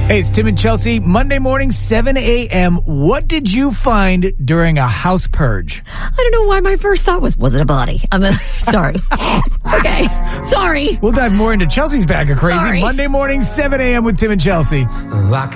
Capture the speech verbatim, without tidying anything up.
Hey, it's Tim and Chelsea. Monday morning, seven a.m. What did you find during a house purge? I don't know why my first thought was, was it a body? I'm mean, sorry. Okay. Sorry. We'll dive more into Chelsea's bag of crazy. Sorry. Monday morning, seven a.m. with Tim and Chelsea.